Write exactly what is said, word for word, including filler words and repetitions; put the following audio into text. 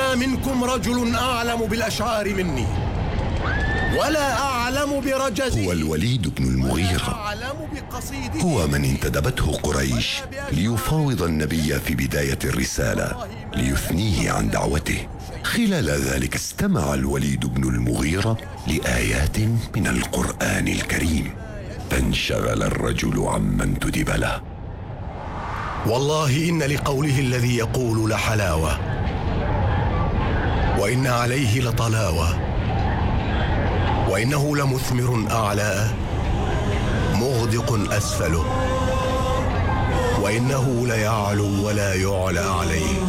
ما منكم رجل أعلم بالأشعار مني ولا أعلم برجزه. هو الوليد بن المغيرة، هو من انتدبته قريش ليفاوض النبي في بداية الرسالة ليثنيه عن دعوته. خلال ذلك استمع الوليد بن المغيرة لآيات من القرآن الكريم، فانشغل الرجل عما انتدب له. والله إن لقوله الذي يقول لحلاوة، وإن عليه لطلاوة، وإنه لمثمر أعلاه مغدق أسفله، وإنه ليعلو ولا يعلى عليه.